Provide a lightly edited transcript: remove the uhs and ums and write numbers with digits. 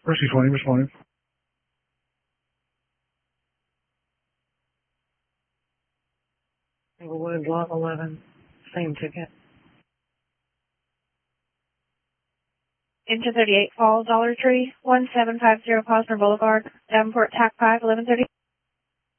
Mercy 20 responding. Inglewood, lot 11, same ticket. Engine 38 Falls, Dollar Tree, 1750 Posner Boulevard, Davenport, TAC 5, 1130.